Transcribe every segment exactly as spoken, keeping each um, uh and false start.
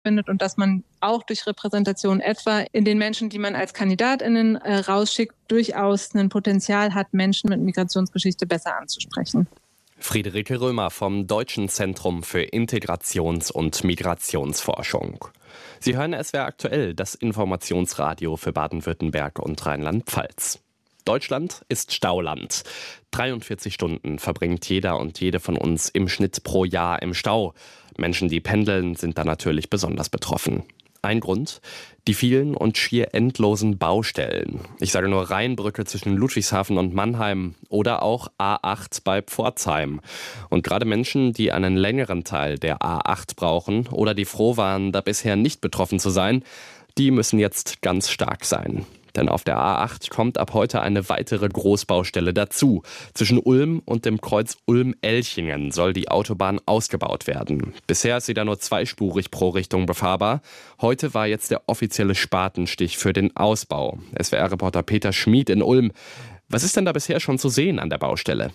findet und dass man auch durch Repräsentation etwa in den Menschen, die man als KandidatInnen äh, rausschickt, durchaus ein Potenzial hat, Menschen mit Migrationsgeschichte besser anzusprechen. Friederike Römer vom Deutschen Zentrum für Integrations- und Migrationsforschung. Sie hören S W R aktuell, das Informationsradio für Baden-Württemberg und Rheinland-Pfalz. Deutschland ist Stauland. dreiundvierzig Stunden verbringt jeder und jede von uns im Schnitt pro Jahr im Stau. Menschen, die pendeln, sind da natürlich besonders betroffen. Ein Grund? Die vielen und schier endlosen Baustellen. Ich sage nur Rheinbrücke zwischen Ludwigshafen und Mannheim oder auch A acht bei Pforzheim. Und gerade Menschen, die einen längeren Teil der A acht brauchen oder die froh waren, da bisher nicht betroffen zu sein, die müssen jetzt ganz stark sein. Denn auf der A acht kommt ab heute eine weitere Großbaustelle dazu. Zwischen Ulm und dem Kreuz Ulm-Elchingen soll die Autobahn ausgebaut werden. Bisher ist sie da nur zweispurig pro Richtung befahrbar. Heute war jetzt der offizielle Spatenstich für den Ausbau. S W R-Reporter Peter Schmid in Ulm. Was ist denn da bisher schon zu sehen an der Baustelle?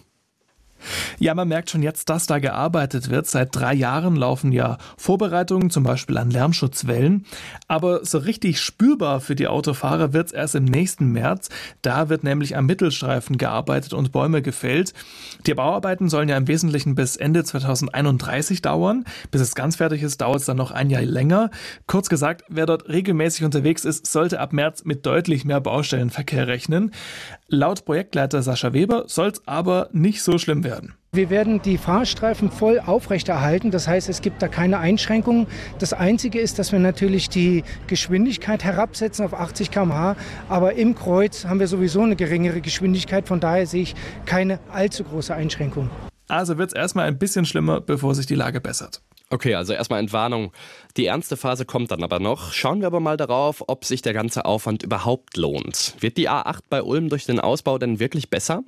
Ja, man merkt schon jetzt, dass da gearbeitet wird. Seit drei Jahren laufen ja Vorbereitungen, zum Beispiel an Lärmschutzwellen. Aber so richtig spürbar für die Autofahrer wird es erst im nächsten März. Da wird nämlich am Mittelstreifen gearbeitet und Bäume gefällt. Die Bauarbeiten sollen ja im Wesentlichen bis Ende zweitausendeinunddreißig dauern. Bis es ganz fertig ist, dauert es dann noch ein Jahr länger. Kurz gesagt, wer dort regelmäßig unterwegs ist, sollte ab März mit deutlich mehr Baustellenverkehr rechnen. Laut Projektleiter Sascha Weber soll es aber nicht so schlimm werden. Wir werden die Fahrstreifen voll aufrechterhalten. Das heißt, es gibt da keine Einschränkungen. Das Einzige ist, dass wir natürlich die Geschwindigkeit herabsetzen auf achtzig Kilometer pro Stunde. Aber im Kreuz haben wir sowieso eine geringere Geschwindigkeit. Von daher sehe ich keine allzu große Einschränkung. Also wird es erstmal ein bisschen schlimmer, bevor sich die Lage bessert. Okay, also erstmal Entwarnung. Die ernste Phase kommt dann aber noch. Schauen wir aber mal darauf, ob sich der ganze Aufwand überhaupt lohnt. Wird die A acht bei Ulm durch den Ausbau denn wirklich besser?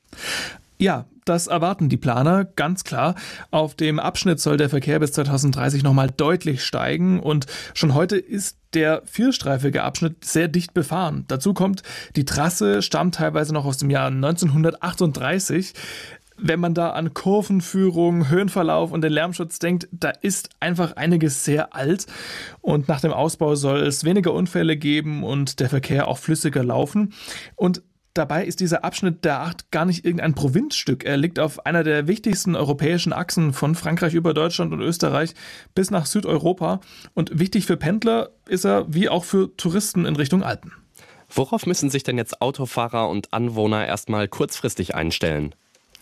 Ja, das erwarten die Planer, ganz klar. Auf dem Abschnitt soll der Verkehr bis zweitausenddreißig nochmal deutlich steigen und schon heute ist der vierstreifige Abschnitt sehr dicht befahren. Dazu kommt, die Trasse stammt teilweise noch aus dem Jahr neunzehnhundertachtunddreißig. Wenn man da an Kurvenführung, Höhenverlauf und den Lärmschutz denkt, da ist einfach einiges sehr alt. Und nach dem Ausbau soll es weniger Unfälle geben und der Verkehr auch flüssiger laufen. Und dabei ist dieser Abschnitt der A acht gar nicht irgendein Provinzstück. Er liegt auf einer der wichtigsten europäischen Achsen von Frankreich über Deutschland und Österreich bis nach Südeuropa. Und wichtig für Pendler ist er wie auch für Touristen in Richtung Alpen. Worauf müssen sich denn jetzt Autofahrer und Anwohner erstmal kurzfristig einstellen?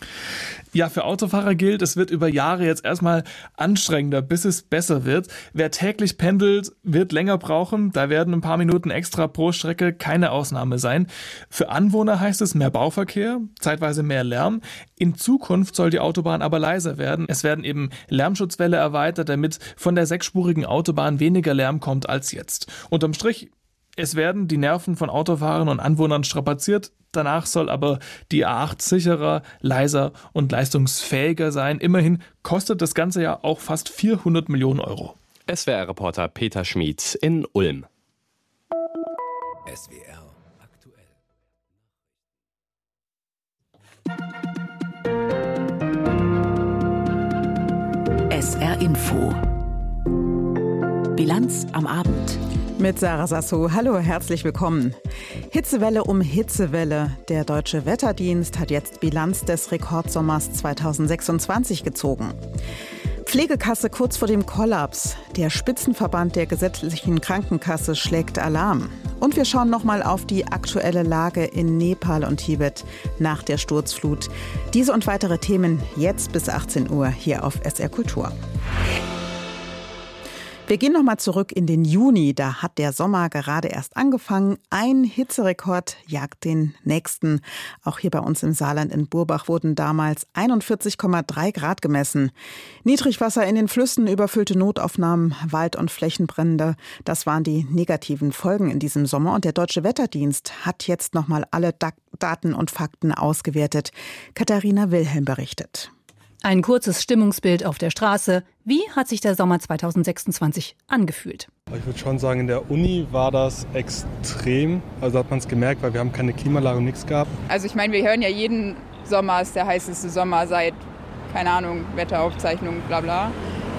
Ja, für Autofahrer gilt, es wird über Jahre jetzt erstmal anstrengender, bis es besser wird. Wer täglich pendelt, wird länger brauchen. Da werden ein paar Minuten extra pro Strecke keine Ausnahme sein. Für Anwohner heißt es mehr Bauverkehr, zeitweise mehr Lärm. In Zukunft soll die Autobahn aber leiser werden. Es werden eben Lärmschutzwälle erweitert, damit von der sechsspurigen Autobahn weniger Lärm kommt als jetzt. Unterm Strich, es werden die Nerven von Autofahrern und Anwohnern strapaziert. Danach soll aber die A acht sicherer, leiser und leistungsfähiger sein. Immerhin kostet das Ganze ja auch fast vierhundert Millionen Euro. S W R-Reporter Peter Schmid in Ulm. S W R aktuell. S R Info. Bilanz am Abend. Mit Sarah Sasso. Hallo, herzlich willkommen. Hitzewelle um Hitzewelle. Der Deutsche Wetterdienst hat jetzt Bilanz des Rekordsommers zweitausendsechsundzwanzig gezogen. Pflegekasse kurz vor dem Kollaps. Der Spitzenverband der gesetzlichen Krankenkasse schlägt Alarm. Und wir schauen nochmal auf die aktuelle Lage in Nepal und Tibet nach der Sturzflut. Diese und weitere Themen jetzt bis achtzehn Uhr hier auf S R Kultur. Wir gehen nochmal zurück in den Juni. Da hat der Sommer gerade erst angefangen. Ein Hitzerekord jagt den nächsten. Auch hier bei uns im Saarland in Burbach wurden damals einundvierzig Komma drei Grad gemessen. Niedrigwasser in den Flüssen, überfüllte Notaufnahmen, Wald- und Flächenbrände. Das waren die negativen Folgen in diesem Sommer. Und der Deutsche Wetterdienst hat jetzt nochmal alle Daten und Fakten ausgewertet. Katharina Wilhelm berichtet. Ein kurzes Stimmungsbild auf der Straße. Wie hat sich der Sommer zweitausendsechsundzwanzig angefühlt? Ich würde schon sagen, in der Uni war das extrem. Also hat man es gemerkt, weil wir haben keine Klimaanlage und nichts gehabt. Also ich meine, wir hören ja jeden Sommer ist der heißeste Sommer seit, keine Ahnung, Wetteraufzeichnung, bla bla.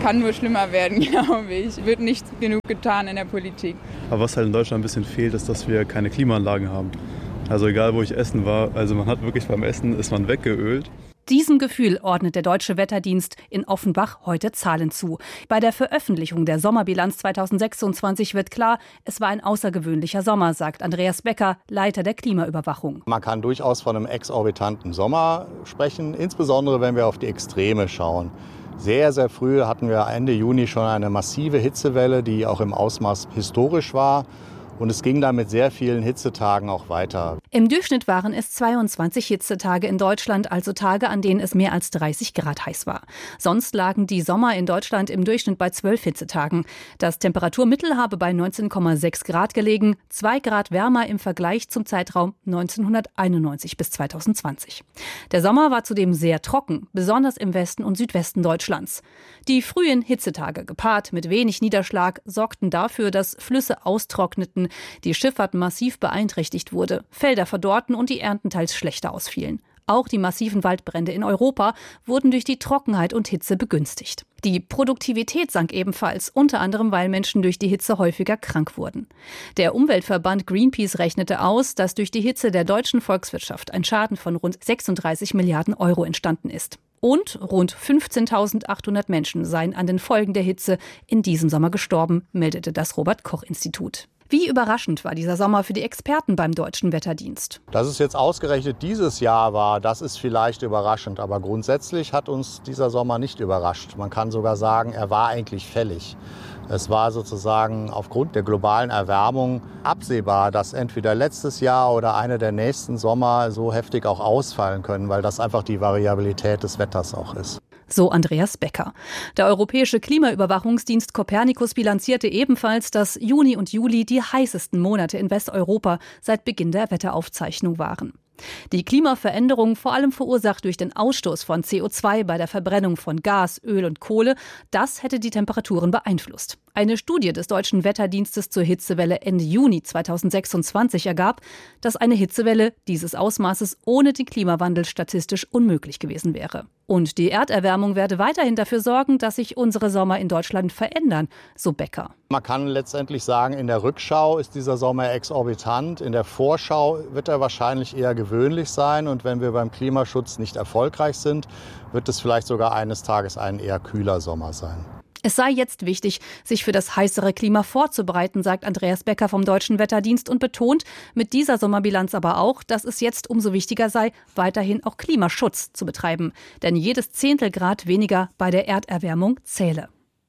kann nur schlimmer werden, glaube ich. Wird nicht genug getan in der Politik. Aber was halt in Deutschland ein bisschen fehlt, ist, dass wir keine Klimaanlagen haben. Also egal, wo ich essen war, also man hat wirklich beim Essen, ist man weggeölt. Diesem Gefühl ordnet der Deutsche Wetterdienst in Offenbach heute Zahlen zu. Bei der Veröffentlichung der Sommerbilanz zweitausendsechsundzwanzig wird klar, es war ein außergewöhnlicher Sommer, sagt Andreas Becker, Leiter der Klimaüberwachung. Man kann durchaus von einem exorbitanten Sommer sprechen, insbesondere wenn wir auf die Extreme schauen. Sehr, sehr früh hatten wir Ende Juni schon eine massive Hitzewelle, die auch im Ausmaß historisch war. Und es ging dann mit sehr vielen Hitzetagen auch weiter. Im Durchschnitt waren es zweiundzwanzig Hitzetage in Deutschland, also Tage, an denen es mehr als dreißig Grad heiß war. Sonst lagen die Sommer in Deutschland im Durchschnitt bei zwölf Hitzetagen. Das Temperaturmittel habe bei neunzehn Komma sechs Grad gelegen, zwei Grad wärmer im Vergleich zum Zeitraum neunzehnhunderteinundneunzig bis zweitausendzwanzig. Der Sommer war zudem sehr trocken, besonders im Westen und Südwesten Deutschlands. Die frühen Hitzetage, gepaart mit wenig Niederschlag, sorgten dafür, dass Flüsse austrockneten, die Schifffahrt massiv beeinträchtigt wurde, Felder verdorrten und die Ernten teils schlechter ausfielen. Auch die massiven Waldbrände in Europa wurden durch die Trockenheit und Hitze begünstigt. Die Produktivität sank ebenfalls, unter anderem, weil Menschen durch die Hitze häufiger krank wurden. Der Umweltverband Greenpeace rechnete aus, dass durch die Hitze der deutschen Volkswirtschaft ein Schaden von rund sechsunddreißig Milliarden Euro entstanden ist. Und rund fünfzehntausendachthundert Menschen seien an den Folgen der Hitze in diesem Sommer gestorben, meldete das Robert-Koch-Institut. Wie überraschend war dieser Sommer für die Experten beim Deutschen Wetterdienst? Dass es jetzt ausgerechnet dieses Jahr war, das ist vielleicht überraschend. Aber grundsätzlich hat uns dieser Sommer nicht überrascht. Man kann sogar sagen, er war eigentlich fällig. Es war sozusagen aufgrund der globalen Erwärmung absehbar, dass entweder letztes Jahr oder einer der nächsten Sommer so heftig auch ausfallen können, weil das einfach die Variabilität des Wetters auch ist. So Andreas Becker. Der Europäische Klimaüberwachungsdienst Copernicus bilanzierte ebenfalls, dass Juni und Juli die heißesten Monate in Westeuropa seit Beginn der Wetteraufzeichnung waren. Die Klimaveränderung, vor allem verursacht durch den Ausstoß von C O zwei bei der Verbrennung von Gas, Öl und Kohle, das hätte die Temperaturen beeinflusst. Eine Studie des Deutschen Wetterdienstes zur Hitzewelle Ende Juni zweitausendsechsundzwanzig ergab, dass eine Hitzewelle dieses Ausmaßes ohne den Klimawandel statistisch unmöglich gewesen wäre. Und die Erderwärmung werde weiterhin dafür sorgen, dass sich unsere Sommer in Deutschland verändern, so Becker. Man kann letztendlich sagen, in der Rückschau ist dieser Sommer exorbitant. In der Vorschau wird er wahrscheinlich eher gewöhnlich sein. Und wenn wir beim Klimaschutz nicht erfolgreich sind, wird es vielleicht sogar eines Tages ein eher kühler Sommer sein. Es sei jetzt wichtig, sich für das heißere Klima vorzubereiten, sagt Andreas Becker vom Deutschen Wetterdienst und betont mit dieser Sommerbilanz aber auch, dass es jetzt umso wichtiger sei, weiterhin auch Klimaschutz zu betreiben. Denn jedes Zehntelgrad weniger bei der Erderwärmung zähle.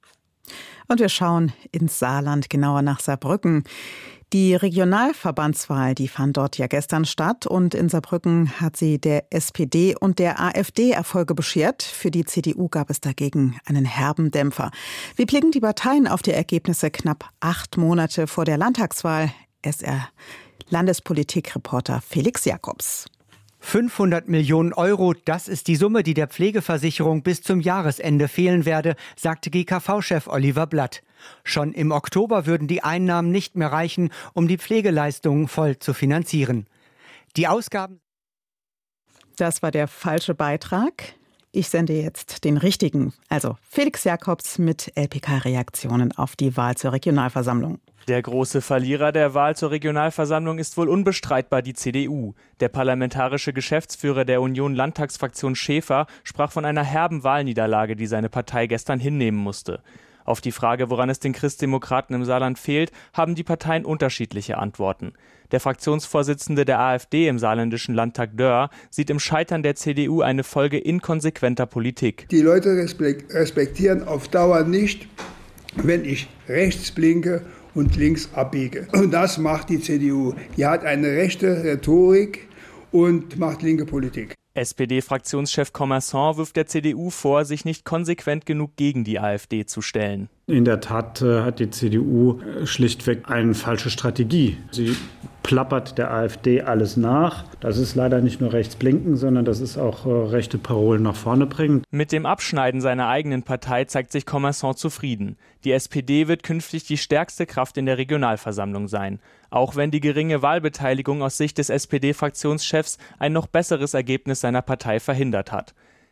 Und wir schauen ins Saarland, genauer nach Saarbrücken. Die Regionalverbandswahl, die fand dort ja gestern statt und in Saarbrücken hat sie der S P D und der AfD Erfolge beschert. Für die C D U gab es dagegen einen herben Dämpfer. Wie blicken die Parteien auf die Ergebnisse knapp acht Monate vor der Landtagswahl? S R-Landespolitikreporter Felix Jakobs. fünfhundert Millionen Euro, das ist die Summe, die der Pflegeversicherung bis zum Jahresende fehlen werde, sagte G K V-Chef Oliver Blatt. Schon im Oktober würden die Einnahmen nicht mehr reichen, um die Pflegeleistungen voll zu finanzieren. Die Ausgaben. Das war der falsche Beitrag. Ich sende jetzt den richtigen. Also Felix Jakobs mit L P K-Reaktionen auf die Wahl zur Regionalversammlung. Der große Verlierer der Wahl zur Regionalversammlung ist wohl unbestreitbar die C D U. Der parlamentarische Geschäftsführer der Union-Landtagsfraktion Schäfer sprach von einer herben Wahlniederlage, die seine Partei gestern hinnehmen musste. Auf die Frage, woran es den Christdemokraten im Saarland fehlt, haben die Parteien unterschiedliche Antworten. Der Fraktionsvorsitzende der AfD im saarländischen Landtag Dörr sieht im Scheitern der C D U eine Folge inkonsequenter Politik. Die Leute respektieren auf Dauer nicht, wenn ich rechts blinke und links abbiege. Und das macht die C D U. Die hat eine rechte Rhetorik und macht linke Politik. S P D-Fraktionschef Commerçant wirft der C D U vor, sich nicht konsequent genug gegen die AfD zu stellen. In der Tat äh, hat die C D U äh, schlichtweg eine falsche Strategie. Sie plappert der AfD alles nach. Das ist leider nicht nur rechts blinken, sondern das ist auch äh, rechte Parolen nach vorne bringen. Mit dem Abschneiden seiner eigenen Partei zeigt sich Commerçant zufrieden. Die S P D wird künftig die stärkste Kraft in der Regionalversammlung sein. Auch wenn die geringe Wahlbeteiligung aus Sicht des S P D-Fraktionschefs ein noch besseres Ergebnis seiner Partei verhindert hat.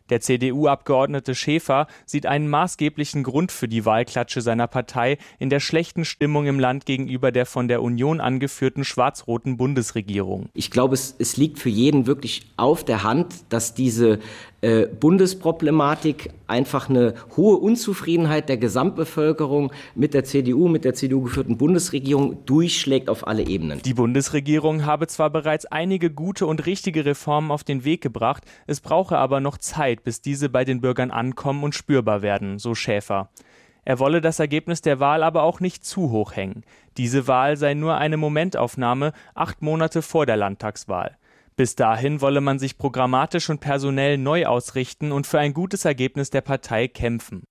Der C D U-Abgeordnete Schäfer sieht einen maßgeblichen Grund für die Wahlklatsche seiner Partei in der schlechten Stimmung im Land gegenüber der von der Union angeführten schwarz-roten Bundesregierung. Ich glaube, es, es liegt für jeden wirklich auf der Hand, dass diese äh, Bundesproblematik einfach eine hohe Unzufriedenheit der Gesamtbevölkerung mit der C D U, mit der C D U geführten Bundesregierung durchschlägt auf alle Ebenen. Die Bundesregierung habe zwar bereits einige gute und richtige Reformen auf den Weg gebracht, es brauche aber noch Zeit, bis diese bei den Bürgern ankommen und spürbar werden, so Schäfer. Er wolle das Ergebnis der Wahl aber auch nicht zu hoch hängen. Diese Wahl sei nur eine Momentaufnahme, acht Monate vor der Landtagswahl. Bis dahin wolle man sich programmatisch und personell neu ausrichten und für ein gutes Ergebnis der Partei kämpfen.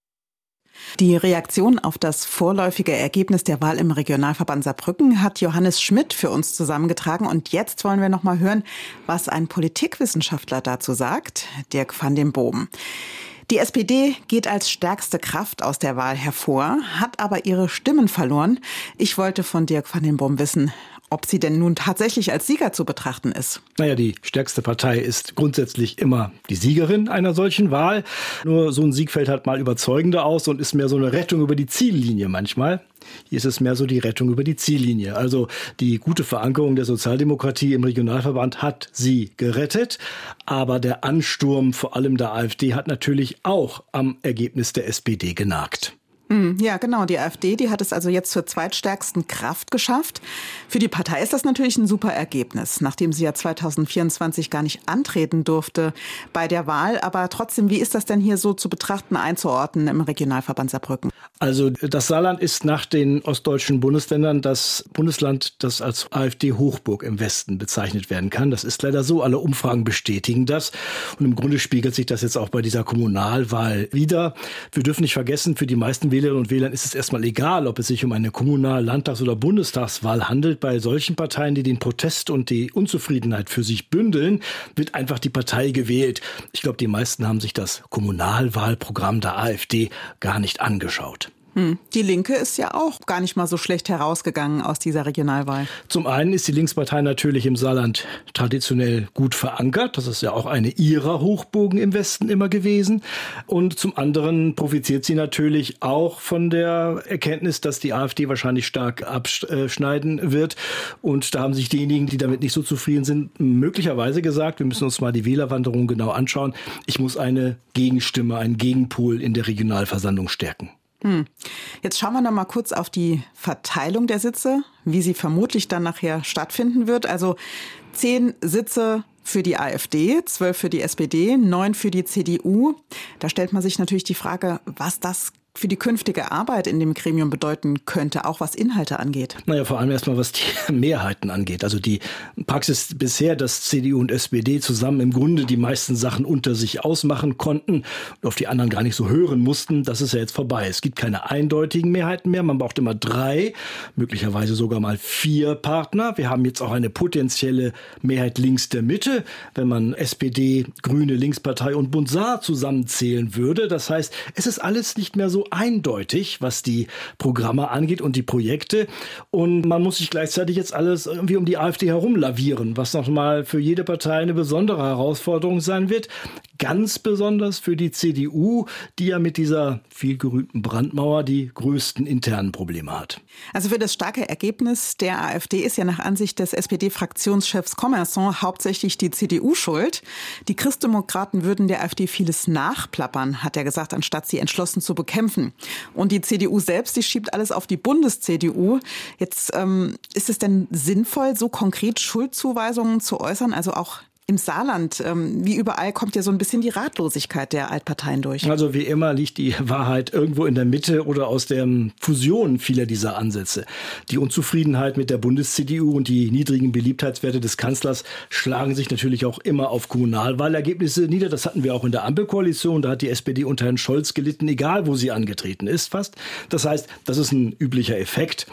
Die Reaktion auf das vorläufige Ergebnis der Wahl im Regionalverband Saarbrücken hat Johannes Schmidt für uns zusammengetragen. Und jetzt wollen wir noch mal hören, was ein Politikwissenschaftler dazu sagt, Dirk van den Boom. Die S P D geht als stärkste Kraft aus der Wahl hervor, hat aber ihre Stimmen verloren. Ich wollte von Dirk van den Boom wissen, ob sie denn nun tatsächlich als Sieger zu betrachten ist. Naja, die stärkste Partei ist grundsätzlich immer die Siegerin einer solchen Wahl. Nur so ein Sieg fällt halt mal überzeugender aus und ist mehr so eine Rettung über die Ziellinie manchmal. Hier ist es mehr so die Rettung über die Ziellinie. Also die gute Verankerung der Sozialdemokratie im Regionalverband hat sie gerettet. Aber der Ansturm vor allem der AfD hat natürlich auch am Ergebnis der S P D genagt. Ja, genau. Die AfD, die hat es also jetzt zur zweitstärksten Kraft geschafft. Für die Partei ist das natürlich ein super Ergebnis, nachdem sie ja zweitausendvierundzwanzig gar nicht antreten durfte bei der Wahl. Aber trotzdem, wie ist das denn hier so zu betrachten, einzuordnen im Regionalverband Saarbrücken? Also das Saarland ist nach den ostdeutschen Bundesländern das Bundesland, das als AfD-Hochburg im Westen bezeichnet werden kann. Das ist leider so. Alle Umfragen bestätigen das. Und im Grunde spiegelt sich das jetzt auch bei dieser Kommunalwahl wider. Wir dürfen nicht vergessen, für die meisten Wählerinnen und Wählern ist es erstmal egal, ob es sich um eine Kommunal-, Landtags- oder Bundestagswahl handelt. Bei solchen Parteien, die den Protest und die Unzufriedenheit für sich bündeln, wird einfach die Partei gewählt. Ich glaube, die meisten haben sich das Kommunalwahlprogramm der AfD gar nicht angeschaut. Die Linke ist ja auch gar nicht mal so schlecht herausgegangen aus dieser Regionalwahl. Zum einen ist die Linkspartei natürlich im Saarland traditionell gut verankert. Das ist ja auch eine ihrer Hochburgen im Westen immer gewesen. Und zum anderen profitiert sie natürlich auch von der Erkenntnis, dass die AfD wahrscheinlich stark abschneiden wird. Und da haben sich diejenigen, die damit nicht so zufrieden sind, möglicherweise gesagt, wir müssen uns mal die Wählerwanderung genau anschauen. Ich muss eine Gegenstimme, einen Gegenpol in der Regionalversammlung stärken. Hm. Jetzt schauen wir noch mal kurz auf die Verteilung der Sitze, wie sie vermutlich dann nachher stattfinden wird. Also zehn Sitze für die AfD, zwölf für die S P D, neun für die C D U. Da stellt man sich natürlich die Frage, was das für die künftige Arbeit in dem Gremium bedeuten könnte, auch was Inhalte angeht. Naja, vor allem erstmal, was die Mehrheiten angeht. Also die Praxis bisher, dass C D U und S P D zusammen im Grunde die meisten Sachen unter sich ausmachen konnten und auf die anderen gar nicht so hören mussten, das ist ja jetzt vorbei. Es gibt keine eindeutigen Mehrheiten mehr. Man braucht immer drei, möglicherweise sogar mal vier Partner. Wir haben jetzt auch eine potenzielle Mehrheit links der Mitte, wenn man S P D, Grüne, Linkspartei und Bund Saar zusammenzählen würde. Das heißt, es ist alles nicht mehr so eindeutig, was die Programme angeht und die Projekte. Und man muss sich gleichzeitig jetzt alles irgendwie um die AfD herum lavieren, was nochmal für jede Partei eine besondere Herausforderung sein wird. Ganz besonders für die C D U, die ja mit dieser vielgerühmten Brandmauer die größten internen Probleme hat. Also für das starke Ergebnis der AfD ist ja nach Ansicht des S P D-Fraktionschefs Commerson hauptsächlich die C D U schuld. Die Christdemokraten würden der AfD vieles nachplappern, hat er gesagt, anstatt sie entschlossen zu bekämpfen. Und die C D U selbst, die schiebt alles auf die Bundes-C D U. Jetzt ähm, ist es denn sinnvoll, so konkret Schuldzuweisungen zu äußern, also auch im Saarland, ähm, wie überall, kommt ja so ein bisschen die Ratlosigkeit der Altparteien durch. Also wie immer liegt die Wahrheit irgendwo in der Mitte oder aus der Fusion vieler dieser Ansätze. Die Unzufriedenheit mit der Bundes-C D U und die niedrigen Beliebtheitswerte des Kanzlers schlagen sich natürlich auch immer auf Kommunalwahlergebnisse nieder. Das hatten wir auch in der Ampelkoalition. Da hat die S P D unter Herrn Scholz gelitten, egal wo sie angetreten ist fast. Das heißt, das ist ein üblicher Effekt.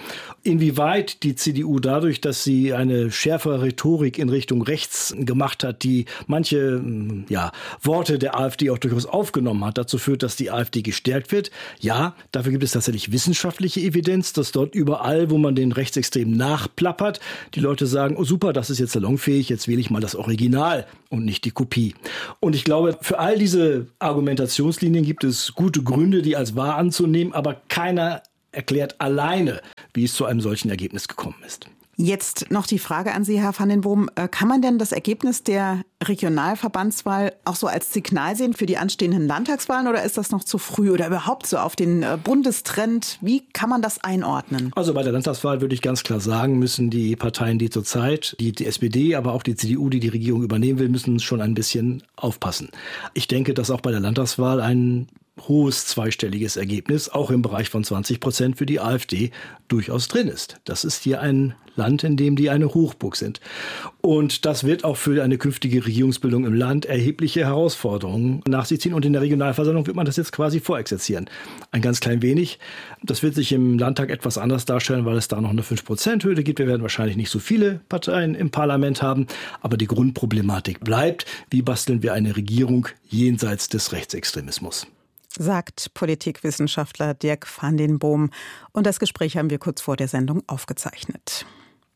Inwieweit die C D U dadurch, dass sie eine schärfere Rhetorik in Richtung rechts gemacht hat, die manche ja, Worte der AfD auch durchaus aufgenommen hat, dazu führt, dass die AfD gestärkt wird. Ja, dafür gibt es tatsächlich wissenschaftliche Evidenz, dass dort überall, wo man den Rechtsextremen nachplappert, die Leute sagen, oh super, das ist jetzt salonfähig, jetzt wähle ich mal das Original und nicht die Kopie. Und ich glaube, für all diese Argumentationslinien gibt es gute Gründe, die als wahr anzunehmen, aber keiner erklärt alleine, wie es zu einem solchen Ergebnis gekommen ist. Jetzt noch die Frage an Sie, Herr van den Boom. Kann man denn das Ergebnis der Regionalverbandswahl auch so als Signal sehen für die anstehenden Landtagswahlen oder ist das noch zu früh oder überhaupt so auf den Bundestrend? Wie kann man das einordnen? Also bei der Landtagswahl würde ich ganz klar sagen, müssen die Parteien, die zurzeit, die, die S P D, aber auch die C D U, die die Regierung übernehmen will, müssen schon ein bisschen aufpassen. Ich denke, dass auch bei der Landtagswahl ein hohes zweistelliges Ergebnis, auch im Bereich von zwanzig Prozent für die AfD, durchaus drin ist. Das ist hier ein Land, in dem die eine Hochburg sind. Und das wird auch für eine künftige Regierungsbildung im Land erhebliche Herausforderungen nach sich ziehen. Und in der Regionalversammlung wird man das jetzt quasi vorexerzieren. Ein ganz klein wenig. Das wird sich im Landtag etwas anders darstellen, weil es da noch eine fünf Prozent Hürde gibt. Wir werden wahrscheinlich nicht so viele Parteien im Parlament haben. Aber die Grundproblematik bleibt. Wie basteln wir eine Regierung jenseits des Rechtsextremismus? Sagt Politikwissenschaftler Dirk van den Boom. Und das Gespräch haben wir kurz vor der Sendung aufgezeichnet.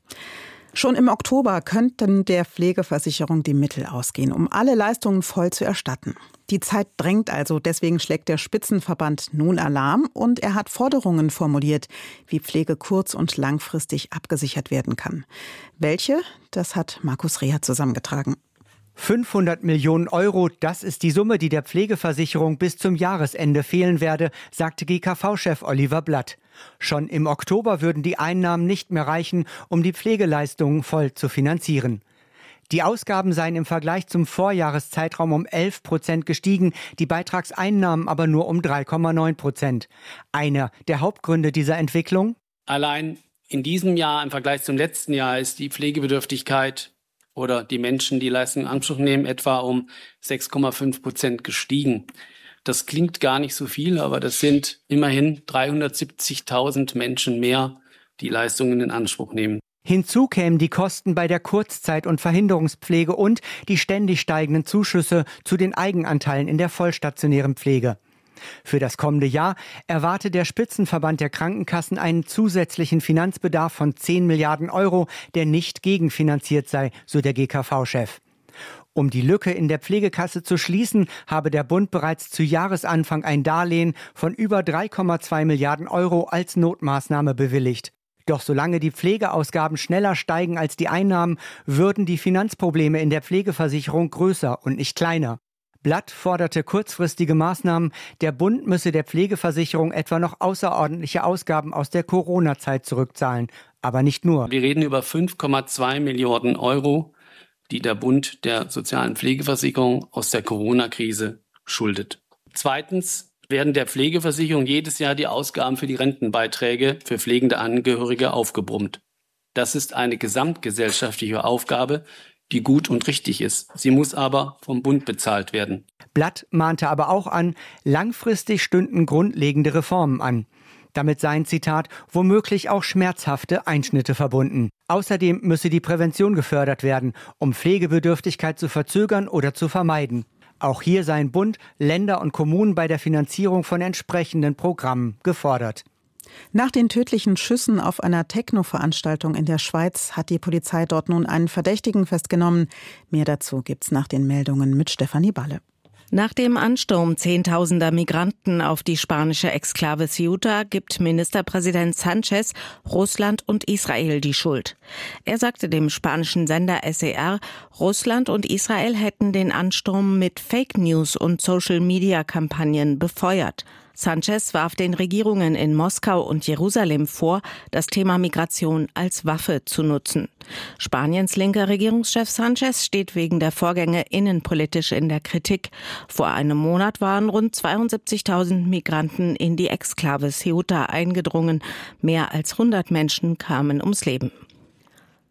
Schon im Oktober könnten der Pflegeversicherung die Mittel ausgehen, um alle Leistungen voll zu erstatten. Die Zeit drängt also, deswegen schlägt der Spitzenverband nun Alarm und er hat Forderungen formuliert, wie Pflege kurz- und langfristig abgesichert werden kann. Welche? Das hat Markus Reher zusammengetragen. fünfhundert Millionen Euro, das ist die Summe, die der Pflegeversicherung bis zum Jahresende fehlen werde, sagte G K V-Chef Oliver Blatt. Schon im Oktober würden die Einnahmen nicht mehr reichen, um die Pflegeleistungen voll zu finanzieren. Die Ausgaben seien im Vergleich zum Vorjahreszeitraum um elf Prozent gestiegen, die Beitragseinnahmen aber nur um drei Komma neun Prozent. Einer der Hauptgründe dieser Entwicklung? Allein in diesem Jahr im Vergleich zum letzten Jahr ist die Pflegebedürftigkeit oder die Menschen, die Leistungen in Anspruch nehmen, etwa um sechs Komma fünf Prozent gestiegen. Das klingt gar nicht so viel, aber das sind immerhin dreihundertsiebzigtausend Menschen mehr, die Leistungen in Anspruch nehmen. Hinzu kämen die Kosten bei der Kurzzeit- und Verhinderungspflege und die ständig steigenden Zuschüsse zu den Eigenanteilen in der vollstationären Pflege. Für das kommende Jahr erwarte der Spitzenverband der Krankenkassen einen zusätzlichen Finanzbedarf von zehn Milliarden Euro, der nicht gegenfinanziert sei, so der G K V-Chef. Um die Lücke in der Pflegekasse zu schließen, habe der Bund bereits zu Jahresanfang ein Darlehen von über drei Komma zwei Milliarden Euro als Notmaßnahme bewilligt. Doch solange die Pflegeausgaben schneller steigen als die Einnahmen, würden die Finanzprobleme in der Pflegeversicherung größer und nicht kleiner. Blatt forderte kurzfristige Maßnahmen. Der Bund müsse der Pflegeversicherung etwa noch außerordentliche Ausgaben aus der Corona-Zeit zurückzahlen. Aber nicht nur. Wir reden über fünf Komma zwei Milliarden Euro, die der Bund der sozialen Pflegeversicherung aus der Corona-Krise schuldet. Zweitens werden der Pflegeversicherung jedes Jahr die Ausgaben für die Rentenbeiträge für pflegende Angehörige aufgebrummt. Das ist eine gesamtgesellschaftliche Aufgabe, die gut und richtig ist. Sie muss aber vom Bund bezahlt werden. Blatt mahnte aber auch an, langfristig stünden grundlegende Reformen an. Damit seien, Zitat, womöglich auch schmerzhafte Einschnitte verbunden. Außerdem müsse die Prävention gefördert werden, um Pflegebedürftigkeit zu verzögern oder zu vermeiden. Auch hier seien Bund, Länder und Kommunen bei der Finanzierung von entsprechenden Programmen gefordert. Nach den tödlichen Schüssen auf einer Techno-Veranstaltung in der Schweiz hat die Polizei dort nun einen Verdächtigen festgenommen. Mehr dazu gibt's nach den Meldungen mit Stefanie Balle. Nach dem Ansturm zehntausender Migranten auf die spanische Exklave Ceuta gibt Ministerpräsident Sánchez Russland und Israel die Schuld. Er sagte dem spanischen Sender S E R, Russland und Israel hätten den Ansturm mit Fake News und Social-Media-Kampagnen befeuert. Sánchez warf den Regierungen in Moskau und Jerusalem vor, das Thema Migration als Waffe zu nutzen. Spaniens linker Regierungschef Sánchez steht wegen der Vorgänge innenpolitisch in der Kritik. Vor einem Monat waren rund zweiundsiebzigtausend Migranten in die Exklave Ceuta eingedrungen. Mehr als hundert Menschen kamen ums Leben.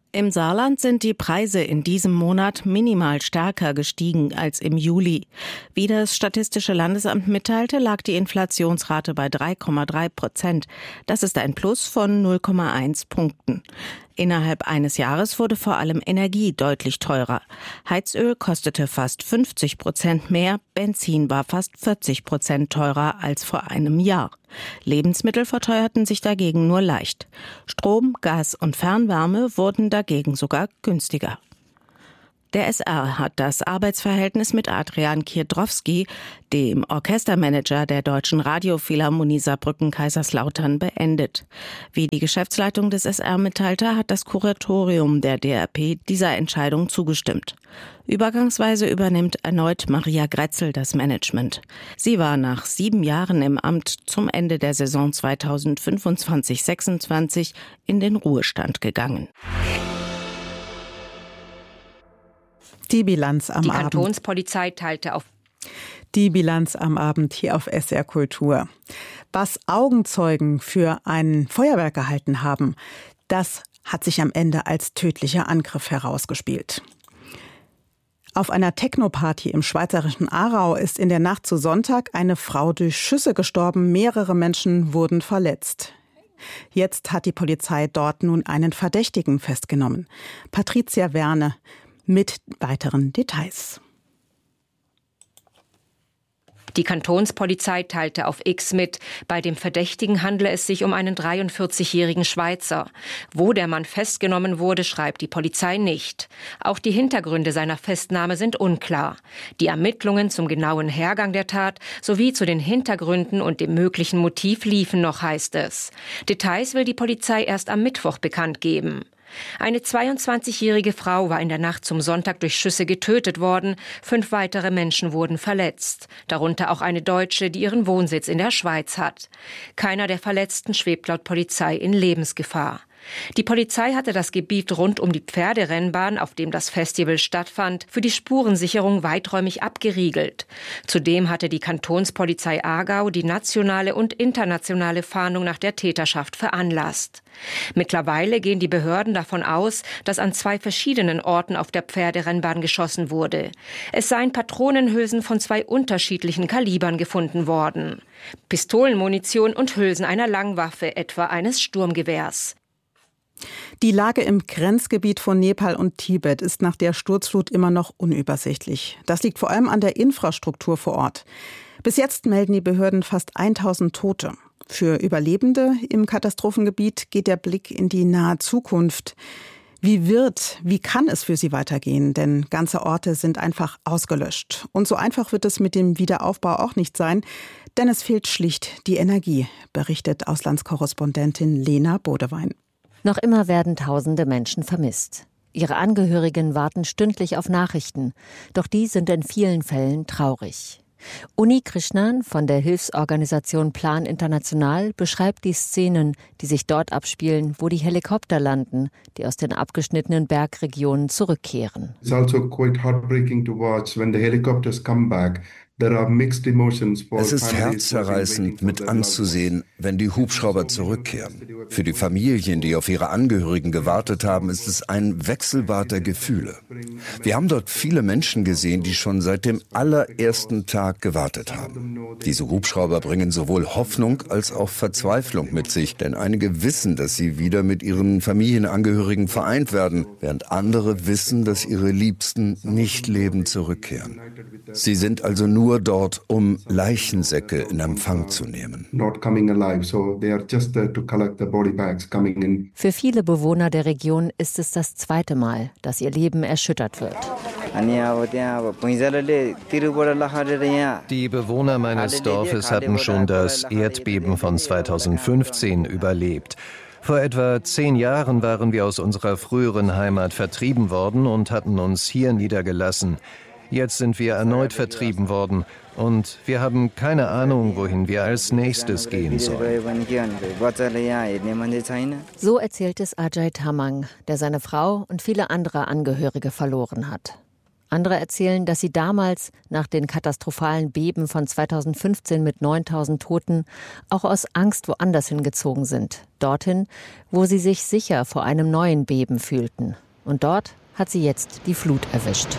Im Saarland sind die Preise in diesem Monat minimal stärker gestiegen als im Juli. Wie das Statistische Landesamt mitteilte, lag die Inflationsrate bei drei Komma drei Prozent. Das ist ein Plus von null Komma eins Punkten. Innerhalb eines Jahres wurde vor allem Energie deutlich teurer. Heizöl kostete fast fünfzig Prozent mehr, Benzin war fast vierzig Prozent teurer als vor einem Jahr. Lebensmittel verteuerten sich dagegen nur leicht. Strom, Gas und Fernwärme wurden dagegen sogar günstiger. Der S R hat das Arbeitsverhältnis mit Adrian Kiedrowski, dem Orchestermanager der Deutschen Radiophilharmonie Saarbrücken-Kaiserslautern, beendet. Wie die Geschäftsleitung des S R mitteilte, hat das Kuratorium der D R P dieser Entscheidung zugestimmt. Übergangsweise übernimmt erneut Maria Grätzel das Management. Sie war nach sieben Jahren im Amt zum Ende der Saison zweitausendfünfundzwanzig sechsundzwanzig in den Ruhestand gegangen. Die Bilanz am Die Abend. Kantonspolizei teilte auf. Die Bilanz am Abend hier auf S R Kultur. Was Augenzeugen für ein Feuerwerk gehalten haben, das hat sich am Ende als tödlicher Angriff herausgespielt. Auf einer Techno-Party im schweizerischen Aarau ist in der Nacht zu Sonntag eine Frau durch Schüsse gestorben. Mehrere Menschen wurden verletzt. Jetzt hat die Polizei dort nun einen Verdächtigen festgenommen. Patricia Werne mit weiteren Details. Die Kantonspolizei teilte auf X mit, bei dem Verdächtigen handle es sich um einen dreiundvierzigjährigen Schweizer. Wo der Mann festgenommen wurde, schreibt die Polizei nicht. Auch die Hintergründe seiner Festnahme sind unklar. Die Ermittlungen zum genauen Hergang der Tat sowie zu den Hintergründen und dem möglichen Motiv liefen noch, heißt es. Details will die Polizei erst am Mittwoch bekannt geben. Eine zweiundzwanzigjährige Frau war in der Nacht zum Sonntag durch Schüsse getötet worden. Fünf weitere Menschen wurden verletzt. Darunter auch eine Deutsche, die ihren Wohnsitz in der Schweiz hat. Keiner der Verletzten schwebt laut Polizei in Lebensgefahr. Die Polizei hatte das Gebiet rund um die Pferderennbahn, auf dem das Festival stattfand, für die Spurensicherung weiträumig abgeriegelt. Zudem hatte die Kantonspolizei Aargau die nationale und internationale Fahndung nach der Täterschaft veranlasst. Mittlerweile gehen die Behörden davon aus, dass an zwei verschiedenen Orten auf der Pferderennbahn geschossen wurde. Es seien Patronenhülsen von zwei unterschiedlichen Kalibern gefunden worden. Pistolenmunition und Hülsen einer Langwaffe, etwa eines Sturmgewehrs. Die Lage im Grenzgebiet von Nepal und Tibet ist nach der Sturzflut immer noch unübersichtlich. Das liegt vor allem an der Infrastruktur vor Ort. Bis jetzt melden die Behörden fast tausend Tote. Für Überlebende im Katastrophengebiet geht der Blick in die nahe Zukunft. Wie wird, wie kann es für sie weitergehen? Denn ganze Orte sind einfach ausgelöscht. Und so einfach wird es mit dem Wiederaufbau auch nicht sein, denn es fehlt schlicht die Energie, berichtet Auslandskorrespondentin Lena Bodewein. Noch immer werden tausende Menschen vermisst. Ihre Angehörigen warten stündlich auf Nachrichten, doch die sind in vielen Fällen traurig. Uni Krishnan von der Hilfsorganisation Plan International beschreibt die Szenen, die sich dort abspielen, wo die Helikopter landen, die aus den abgeschnittenen Bergregionen zurückkehren. It's also quite heartbreaking to watch when the helicopters come back. Es ist herzzerreißend mit anzusehen, wenn die Hubschrauber zurückkehren. Für die Familien, die auf ihre Angehörigen gewartet haben, ist es ein Wechselbad der Gefühle. Wir haben dort viele Menschen gesehen, die schon seit dem allerersten Tag gewartet haben. Diese Hubschrauber bringen sowohl Hoffnung als auch Verzweiflung mit sich, denn einige wissen, dass sie wieder mit ihren Familienangehörigen vereint werden, während andere wissen, dass ihre Liebsten nicht lebend zurückkehren. Sie sind also nur dort, um Leichensäcke in Empfang zu nehmen. Für viele Bewohner der Region ist es das zweite Mal, dass ihr Leben erschüttert wird. Die Bewohner meines Dorfes hatten schon das Erdbeben von zweitausendfünfzehn überlebt. Vor etwa zehn Jahren waren wir aus unserer früheren Heimat vertrieben worden und hatten uns hier niedergelassen. Jetzt sind wir erneut vertrieben worden und wir haben keine Ahnung, wohin wir als nächstes gehen sollen. So erzählt es Ajay Tamang, der seine Frau und viele andere Angehörige verloren hat. Andere erzählen, dass sie damals, nach den katastrophalen Beben von zweitausendfünfzehn mit neuntausend Toten, auch aus Angst woanders hingezogen sind. Dorthin, wo sie sich sicher vor einem neuen Beben fühlten. Und dort hat sie jetzt die Flut erwischt.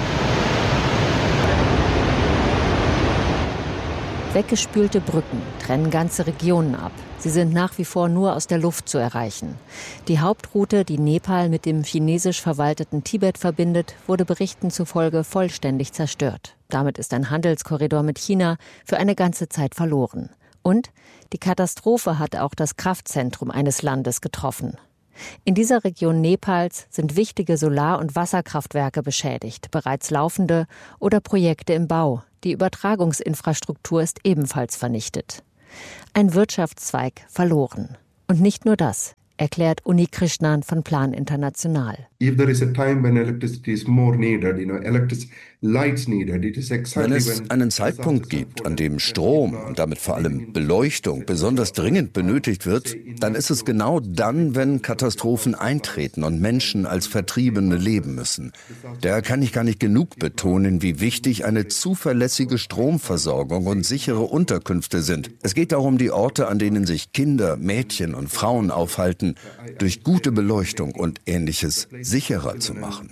Weggespülte Brücken trennen ganze Regionen ab. Sie sind nach wie vor nur aus der Luft zu erreichen. Die Hauptroute, die Nepal mit dem chinesisch verwalteten Tibet verbindet, wurde Berichten zufolge vollständig zerstört. Damit ist ein Handelskorridor mit China für eine ganze Zeit verloren. Und die Katastrophe hat auch das Kraftzentrum eines Landes getroffen. In dieser Region Nepals sind wichtige Solar- und Wasserkraftwerke beschädigt, bereits laufende oder Projekte im Bau. Die Übertragungsinfrastruktur ist ebenfalls vernichtet. Ein Wirtschaftszweig verloren. Und nicht nur das, erklärt Unikrishnan von Plan International. If there is a time when electricity is more needed, you know, electric lights needed, it is exactly Wenn es einen Zeitpunkt gibt, an dem Strom und damit vor allem Beleuchtung besonders dringend benötigt wird, dann ist es genau dann, wenn Katastrophen eintreten und Menschen als Vertriebene leben müssen. Daher kann ich gar nicht genug betonen, wie wichtig eine zuverlässige Stromversorgung und sichere Unterkünfte sind. Es geht darum, die Orte, an denen sich Kinder, Mädchen und Frauen aufhalten, durch gute Beleuchtung und Ähnliches sicherer zu machen.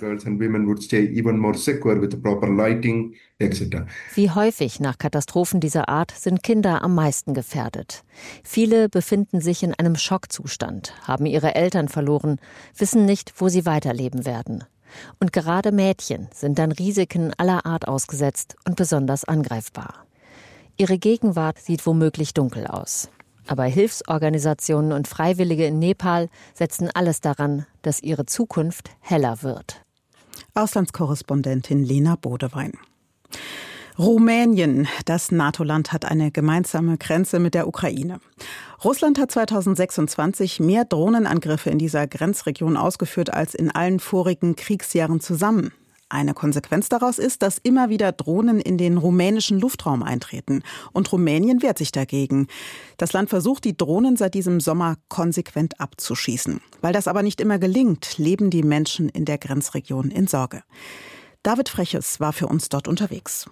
Wie häufig nach Katastrophen dieser Art sind Kinder am meisten gefährdet. Viele befinden sich in einem Schockzustand, haben ihre Eltern verloren, wissen nicht, wo sie weiterleben werden. Und gerade Mädchen sind dann Risiken aller Art ausgesetzt und besonders angreifbar. Ihre Gegenwart sieht womöglich dunkel aus. Aber Hilfsorganisationen und Freiwillige in Nepal setzen alles daran, dass ihre Zukunft heller wird. Auslandskorrespondentin Lena Bodewein. Rumänien, das NATO-Land, hat eine gemeinsame Grenze mit der Ukraine. Russland hat zweitausendsechsundzwanzig mehr Drohnenangriffe in dieser Grenzregion ausgeführt als in allen vorigen Kriegsjahren zusammen. Eine Konsequenz daraus ist, dass immer wieder Drohnen in den rumänischen Luftraum eintreten. Und Rumänien wehrt sich dagegen. Das Land versucht, die Drohnen seit diesem Sommer konsequent abzuschießen. Weil das aber nicht immer gelingt, leben die Menschen in der Grenzregion in Sorge. David Freches war für uns dort unterwegs.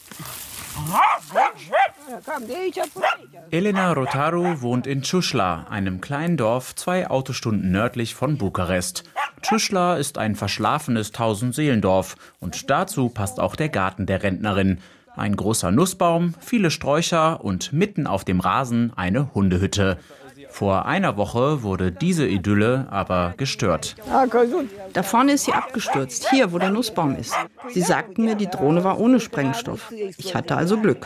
Elena Rotaru wohnt in Ciușla, einem kleinen Dorf zwei Autostunden nördlich von Bukarest. Ciușla ist ein verschlafenes Tausendseelendorf und dazu passt auch der Garten der Rentnerin. Ein großer Nussbaum, viele Sträucher und mitten auf dem Rasen eine Hundehütte. Vor einer Woche wurde diese Idylle aber gestört. Da vorne ist sie abgestürzt, hier, wo der Nussbaum ist. Sie sagten mir, die Drohne war ohne Sprengstoff. Ich hatte also Glück.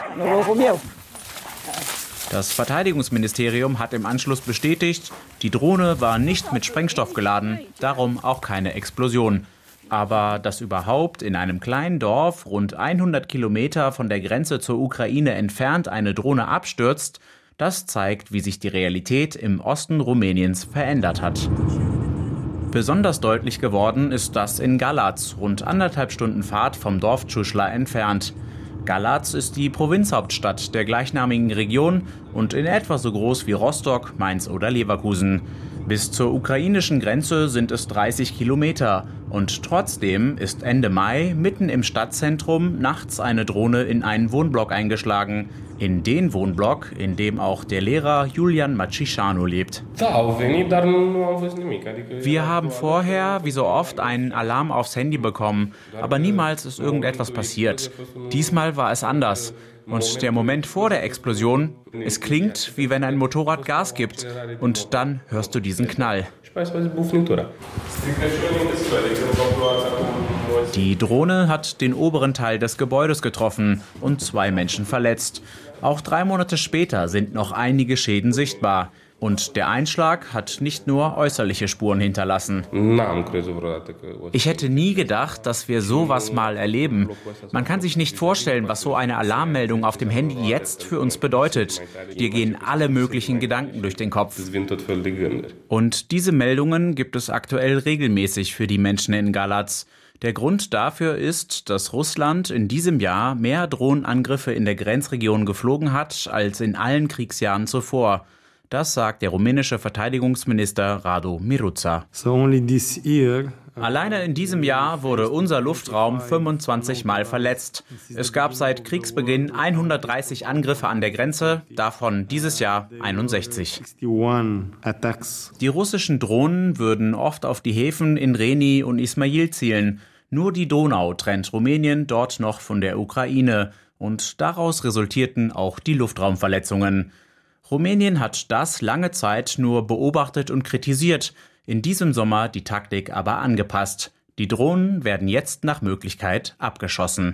Das Verteidigungsministerium hat im Anschluss bestätigt, die Drohne war nicht mit Sprengstoff geladen, darum auch keine Explosion. Aber dass überhaupt in einem kleinen Dorf rund hundert Kilometer von der Grenze zur Ukraine entfernt eine Drohne abstürzt, das zeigt, wie sich die Realität im Osten Rumäniens verändert hat. Besonders deutlich geworden ist das in Galați, rund anderthalb Stunden Fahrt vom Dorf Ciușla entfernt. Galați ist die Provinzhauptstadt der gleichnamigen Region und in etwa so groß wie Rostock, Mainz oder Leverkusen. Bis zur ukrainischen Grenze sind es dreißig Kilometer. Und trotzdem ist Ende Mai mitten im Stadtzentrum nachts eine Drohne in einen Wohnblock eingeschlagen. In den Wohnblock, in dem auch der Lehrer Julian Macișanu lebt. Wir haben vorher, wie so oft, einen Alarm aufs Handy bekommen. Aber niemals ist irgendetwas passiert. Diesmal war es anders. Und der Moment vor der Explosion, es klingt, wie wenn ein Motorrad Gas gibt. Und dann hörst du diesen Knall. Die Drohne hat den oberen Teil des Gebäudes getroffen und zwei Menschen verletzt. Auch drei Monate später sind noch einige Schäden sichtbar. Und der Einschlag hat nicht nur äußerliche Spuren hinterlassen. Ich hätte nie gedacht, dass wir sowas mal erleben. Man kann sich nicht vorstellen, was so eine Alarmmeldung auf dem Handy jetzt für uns bedeutet. Dir gehen alle möglichen Gedanken durch den Kopf. Und diese Meldungen gibt es aktuell regelmäßig für die Menschen in Galați. Der Grund dafür ist, dass Russland in diesem Jahr mehr Drohnenangriffe in der Grenzregion geflogen hat als in allen Kriegsjahren zuvor. Das sagt der rumänische Verteidigungsminister Radu Miruța. So only this year Alleine in diesem Jahr wurde unser Luftraum fünfundzwanzig Mal verletzt. Es gab seit Kriegsbeginn hundertdreißig Angriffe an der Grenze, davon dieses Jahr einundsechzig. Die russischen Drohnen würden oft auf die Häfen in Reni und Ismail zielen. Nur die Donau trennt Rumänien dort noch von der Ukraine. Und daraus resultierten auch die Luftraumverletzungen. Rumänien hat das lange Zeit nur beobachtet und kritisiert. In diesem Sommer die Taktik aber angepasst. Die Drohnen werden jetzt nach Möglichkeit abgeschossen.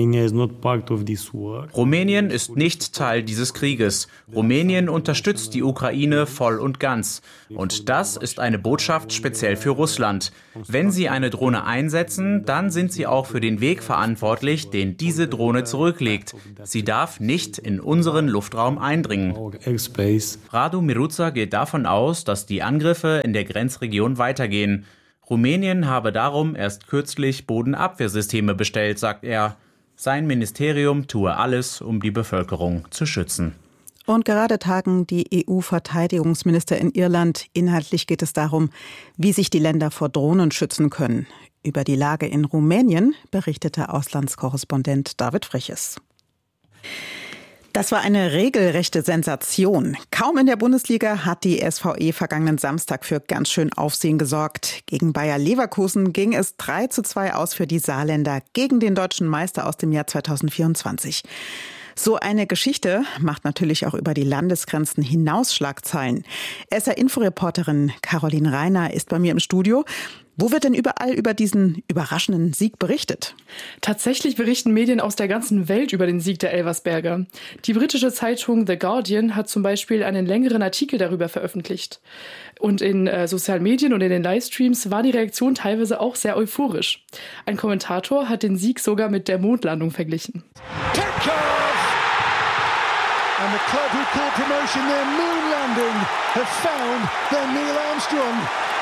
Rumänien ist nicht Teil dieses Krieges. Rumänien unterstützt die Ukraine voll und ganz. Und das ist eine Botschaft speziell für Russland. Wenn sie eine Drohne einsetzen, dann sind sie auch für den Weg verantwortlich, den diese Drohne zurücklegt. Sie darf nicht in unseren Luftraum eindringen. Radu Miruța geht davon aus, dass die Angriffe in der Grenzregion weitergehen. Rumänien habe darum erst kürzlich Bodenabwehrsysteme bestellt, sagt er. Sein Ministerium tue alles, um die Bevölkerung zu schützen. Und gerade tagen die E U-Verteidigungsminister in Irland. Inhaltlich geht es darum, wie sich die Länder vor Drohnen schützen können. Über die Lage in Rumänien berichtete Auslandskorrespondent David Friches. Das war eine regelrechte Sensation. Kaum in der Bundesliga hat die S V E vergangenen Samstag für ganz schön Aufsehen gesorgt. Gegen Bayer Leverkusen ging es drei zu zwei aus für die Saarländer gegen den deutschen Meister aus dem Jahr zweitausendvierundzwanzig. So eine Geschichte macht natürlich auch über die Landesgrenzen hinaus Schlagzeilen. S R-Inforeporterin Caroline Reiner ist bei mir im Studio. Wo wird denn überall über diesen überraschenden Sieg berichtet? Tatsächlich berichten Medien aus der ganzen Welt über den Sieg der Elversberger. Die britische Zeitung The Guardian hat zum Beispiel einen längeren Artikel darüber veröffentlicht. Und in äh, sozialen Medien und in den Livestreams war die Reaktion teilweise auch sehr euphorisch. Ein Kommentator hat den Sieg sogar mit der Mondlandung verglichen. And the club who called promotion their moon landing have found their Neil Armstrong.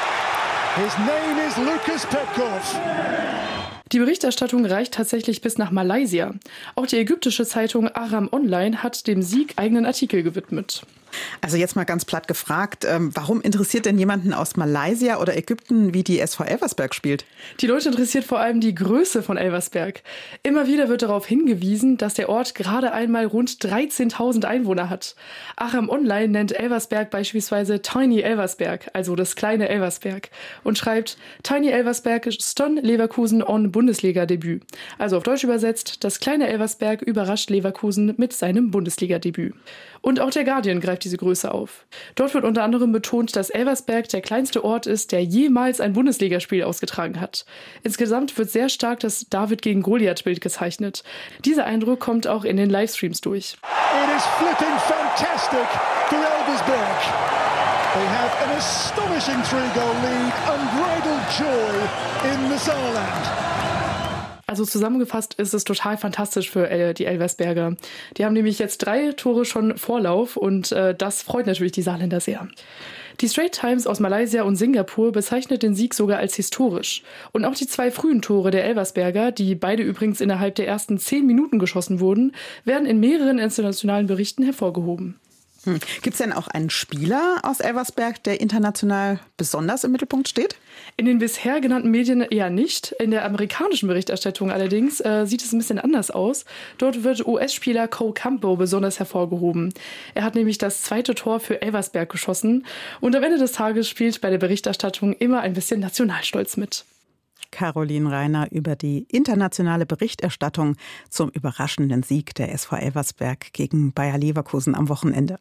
His name is Lucas Petkov. Die Berichterstattung reicht tatsächlich bis nach Malaysia. Auch die ägyptische Zeitung Aram Online hat dem Sieg eigenen Artikel gewidmet. Also jetzt mal ganz platt gefragt, ähm, warum interessiert denn jemanden aus Malaysia oder Ägypten, wie die S V Elversberg spielt? Die Leute interessiert vor allem die Größe von Elversberg. Immer wieder wird darauf hingewiesen, dass der Ort gerade einmal rund dreizehntausend Einwohner hat. Aram Online nennt Elversberg beispielsweise Tiny Elversberg, also das kleine Elversberg, und schreibt Tiny Elversberg stun Leverkusen on Bundesliga-Debüt. Also auf Deutsch übersetzt, das kleine Elversberg überrascht Leverkusen mit seinem Bundesliga-Debüt. Und auch der Guardian greift diese Größe auf. Dort wird unter anderem betont, dass Elversberg der kleinste Ort ist, der jemals ein Bundesligaspiel ausgetragen hat. Insgesamt wird sehr stark das David gegen Goliath-Bild gezeichnet. Dieser Eindruck kommt auch in den Livestreams durch. It is flipping fantastic for Elversberg. They have an astonishing three-goal lead, unbridled joy in the Saarland. Also zusammengefasst ist es total fantastisch für die Elversberger. Die haben nämlich jetzt drei Tore schon Vorlauf und äh, das freut natürlich die Saarländer sehr. Die Straits Times aus Malaysia und Singapur bezeichnet den Sieg sogar als historisch. Und auch die zwei frühen Tore der Elversberger, die beide übrigens innerhalb der ersten zehn Minuten geschossen wurden, werden in mehreren internationalen Berichten hervorgehoben. Hm. Gibt es denn auch einen Spieler aus Elversberg, der international besonders im Mittelpunkt steht? In den bisher genannten Medien eher nicht. In der amerikanischen Berichterstattung allerdings äh, sieht es ein bisschen anders aus. Dort wird U S-Spieler Cole Campo besonders hervorgehoben. Er hat nämlich das zweite Tor für Elversberg geschossen. Und am Ende des Tages spielt bei der Berichterstattung immer ein bisschen Nationalstolz mit. Caroline Reiner über die internationale Berichterstattung zum überraschenden Sieg der S V Elversberg gegen Bayer Leverkusen am Wochenende.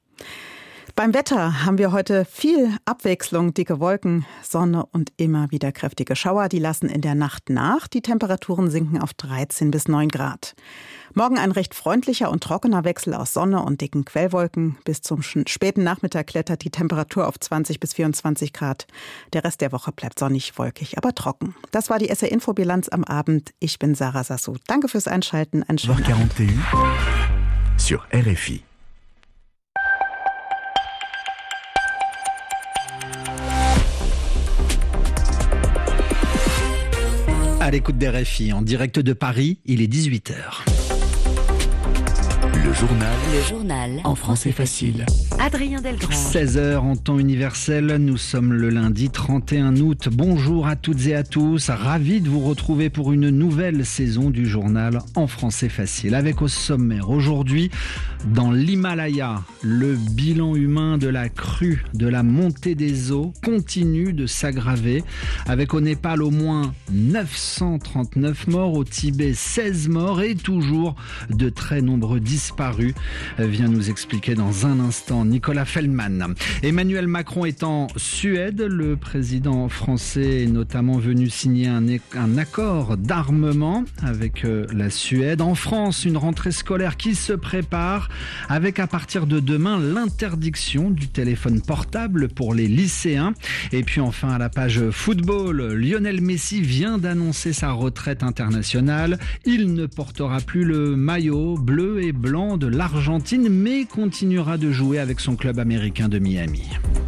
Beim Wetter haben wir heute viel Abwechslung, dicke Wolken, Sonne und immer wieder kräftige Schauer. Die lassen in der Nacht nach. Die Temperaturen sinken auf dreizehn bis neun Grad. Morgen ein recht freundlicher und trockener Wechsel aus Sonne und dicken Quellwolken. Bis zum späten Nachmittag klettert die Temperatur auf zwanzig bis vierundzwanzig Grad. Der Rest der Woche bleibt sonnig, wolkig, aber trocken. Das war die S R-Info-Bilanz am Abend. Ich bin Sarah Sassou. Danke fürs Einschalten. Einen schönen Abend. Sur R F I. À l'écoute d'R F I, en direct de Paris, il est dix-huit heures. Le journal. Le journal. En français facile. Adrien Delgrange. seize heures en temps universel. Nous sommes le lundi trente et un août. Bonjour à toutes et à tous. Ravi de vous retrouver pour une nouvelle saison du journal en français facile. Avec au sommaire aujourd'hui, dans l'Himalaya, le bilan humain de la crue, de la montée des eaux continue de s'aggraver. Avec au Népal au moins neuf cent trente-neuf morts, au Tibet seize morts et toujours de très nombreux disparus, vient nous expliquer dans un instant Nicolas Feldman. Emmanuel Macron est en Suède. Le président français est notamment venu signer un, un accord d'armement avec la Suède. En France, une rentrée scolaire qui se prépare avec à partir de demain l'interdiction du téléphone portable pour les lycéens. Et puis enfin à la page football, Lionel Messi vient d'annoncer sa retraite internationale. Il ne portera plus le maillot bleu et blanc de l'Argentine, mais continuera de jouer avec son club américain de Miami.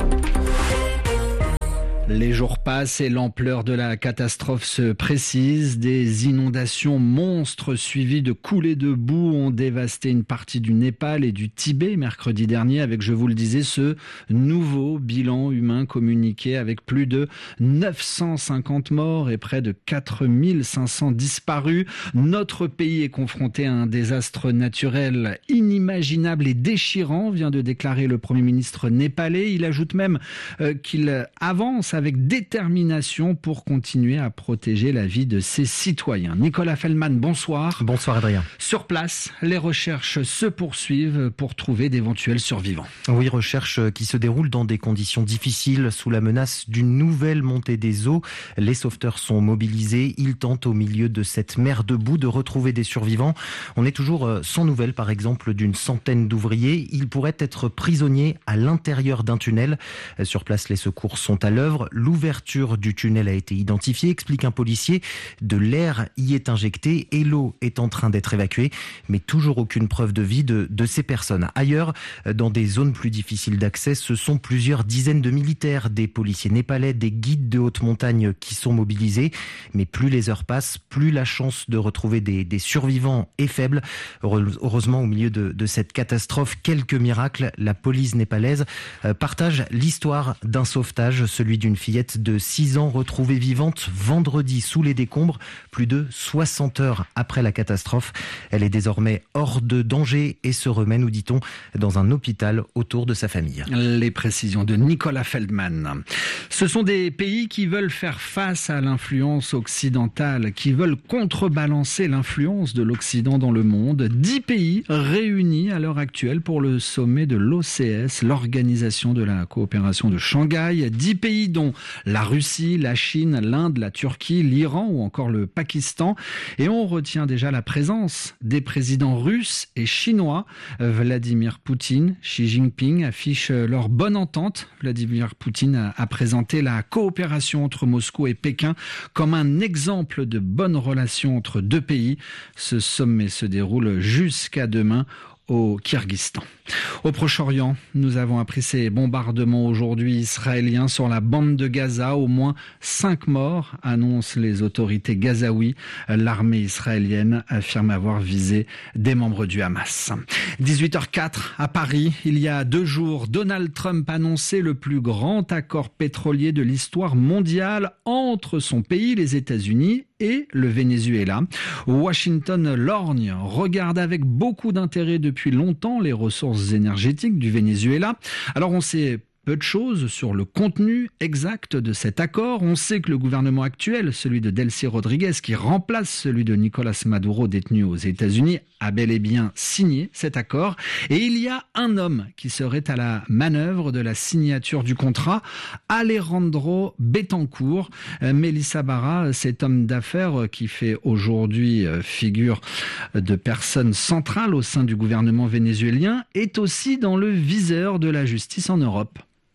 Les jours passent et l'ampleur de la catastrophe se précise. Des inondations monstres suivies de coulées de boue ont dévasté une partie du Népal et du Tibet mercredi dernier avec, je vous le disais, ce nouveau bilan humain communiqué avec plus de neuf cent cinquante morts et près de quatre mille cinq cents disparus. Notre pays est confronté à un désastre naturel inimaginable et déchirant, vient de déclarer le Premier ministre népalais. Il ajoute même euh, qu'il avance avec détermination pour continuer à protéger la vie de ses citoyens. Nicolas Feldman, bonsoir. Bonsoir Adrien. Sur place, les recherches se poursuivent pour trouver d'éventuels survivants. Oui, recherches qui se déroulent dans des conditions difficiles sous la menace d'une nouvelle montée des eaux. Les sauveteurs sont mobilisés. Ils tentent au milieu de cette mer de boue de retrouver des survivants. On est toujours sans nouvelles, par exemple, d'une centaine d'ouvriers. Ils pourraient être prisonniers à l'intérieur d'un tunnel. Sur place, les secours sont à l'œuvre. L'ouverture du tunnel a été identifiée, explique un policier. De l'air y est injecté et l'eau est en train d'être évacuée, mais toujours aucune preuve de vie de, de ces personnes. Ailleurs, dans des zones plus difficiles d'accès, ce sont plusieurs dizaines de militaires, des policiers népalais, des guides de haute montagne qui sont mobilisés. Mais plus les heures passent, plus la chance de retrouver des, des survivants est faible. Heureusement, au milieu de, de cette catastrophe, quelques miracles. La police népalaise partage l'histoire d'un sauvetage, celui d'une fillette de six ans retrouvée vivante vendredi sous les décombres, plus de soixante heures après la catastrophe. Elle est désormais hors de danger et se remet, nous dit-on, dans un hôpital autour de sa famille. Les précisions de Nicolas Feldman. Ce sont des pays qui veulent faire face à l'influence occidentale, qui veulent contrebalancer l'influence de l'Occident dans le monde. Dix pays réunis à l'heure actuelle pour le sommet de l'O C S, l'Organisation de la coopération de Shanghai. Dix pays dont la Russie, la Chine, l'Inde, la Turquie, l'Iran ou encore le Pakistan. Et on retient déjà la présence des présidents russes et chinois. Vladimir Poutine, Xi Jinping affichent leur bonne entente. Vladimir Poutine a, a présenté la coopération entre Moscou et Pékin comme un exemple de bonne relation entre deux pays. Ce sommet se déroule jusqu'à demain au Kyrgyzstan. Au Proche-Orient, nous avons appris ces bombardements aujourd'hui israéliens sur la bande de Gaza. Au moins cinq morts, annoncent les autorités gazaouis. L'armée israélienne affirme avoir visé des membres du Hamas. dix-huit heures quatre à Paris, il y a deux jours, Donald Trump annonçait le plus grand accord pétrolier de l'histoire mondiale entre son pays, les États-Unis, et le Venezuela. Washington lorgne, regarde avec beaucoup d'intérêt depuis longtemps les ressources énergétiques du Venezuela. Alors on sait peu de choses sur le contenu exact de cet accord. On sait que le gouvernement actuel, celui de Delcy Rodriguez, qui remplace celui de Nicolas Maduro détenu aux États-Unis, a bel et bien signé cet accord. Et il y a un homme qui serait à la manœuvre de la signature du contrat, Alejandro Betancourt. Mélissa Barra, cet homme d'affaires qui fait aujourd'hui figure de personne centrale au sein du gouvernement vénézuélien, est aussi dans le viseur de la justice en Europe.